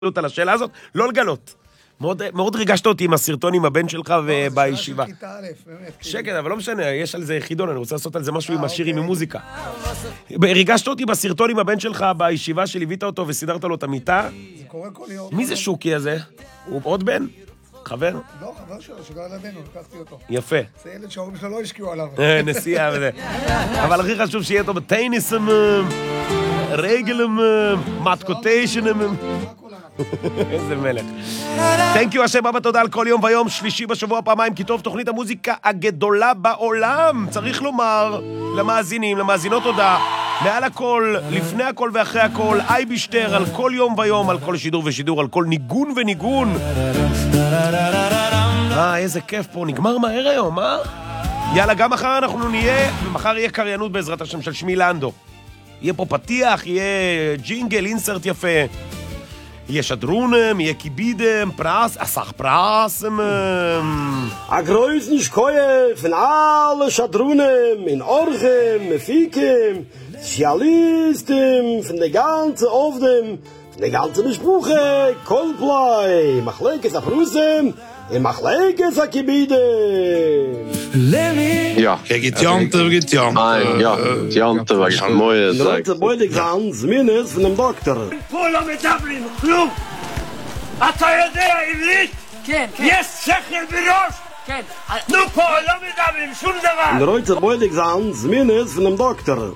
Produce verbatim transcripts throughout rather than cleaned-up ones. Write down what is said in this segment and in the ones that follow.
על השאלה הזאת, לא לגלות. מאוד, מאוד ריגשת אותי עם הסרטון עם הבן שלך ובישיבה. שקט, אבל לא משנה, יש על זה חידון, אני רוצה לעשות על זה משהו עם השירים עם מוזיקה. ריגשת אותי בסרטון עם הבן שלך בישיבה שליווית אותו וסידרת לו את המיטה. זה קורה כל יום. מי זה שוקי הזה? הוא עוד בן? חבר? לא, חבר שלו, שגר לידינו, לקחתי אותו. יפה. זה ילד שההורים שלו לא השקיעו עליו. נסיעה וזה. אבל הכי חשוב שיהיה אותו בטייניסם, רגלם, מתקוטיישנם. איזה מלך. Thank you, השם אבא, תודה על כל יום ויום, שלישי בשבוע פעמיים, כי טוב, תוכנית המוזיקה הגדולה בעולם. צריך לומר למאזינים, למאזינות תודה, מעל הכל, לפני הכל ואחרי הכל, אייבי שטר, על כל יום ויום, על כל שידור ושידור, על כל ניגון וניגון. אה, איזה כיף פה, נגמר מהר היום, אה? יאללה, גם מחר אנחנו נהיה, ומחר יהיה קריינות בעזרת השם של שמי לנדו. יהיה פה פתיח, יהיה ג'ינגל, אינסרט יפה. יהיה שדרונם, יהיה קיבידם, פרס, אסך פרסם. A größen Schkoje von alle Schadrunen, in Orchem, Fikem, Schialistim, von der ganzen Ovdem, von der ganzen Bespuche, Kolplei, Machlekes Aprusem, in Machlekes Akibidem. Ja. Geht Jante, geht Jante. Nein, ja, Jante, was ich mooi sag. Leute, beide ganz, minus von dem Doktor. Pola mit Dublin, klub. אתה יודע עברית? כן, כן. יש שכל בראש? כן. נו פה, לא מדברים שום דבר. Leute, beide ganz, minus von dem Doktor.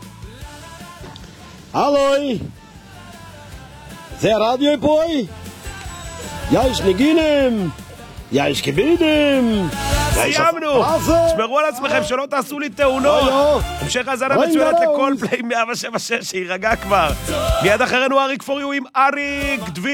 Hallo. Der Radioboy? Ja, ich neginem. Ja, ich gebiדם. סיימנו! תשמרו על עצמכם שלא תעשו לי תאונות. המשך הזנה מצוינת לכל פליי מאה שבע שש, שירגע כבר. מיד אחרינו אריק פור יו עם אריק דביר.